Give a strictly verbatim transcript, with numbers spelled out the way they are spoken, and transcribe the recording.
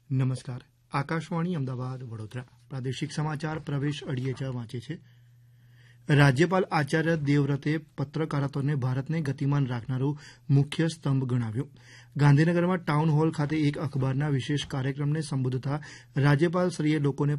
નમસ્કાર. આકાશવાણી અમદાવાદ વડોદરા પ્રાદેશિક સમાચાર પ્રવેશ અડિયેચા વાંચે છે. રાજ્યપાલ આચાર્ય દેવવ્રતે પત્રકારત્વને ભારતને ગતિમાન રાખનારો મુખ્ય સ્તંભ ગણાવ્યો. ગાંધીનગરમાં ટાઉન હોલ ખાતે એક અખબારના વિશેષ કાર્યક્રમને સંબોધતા રાજ્યપાલશ્રીએ લોકોને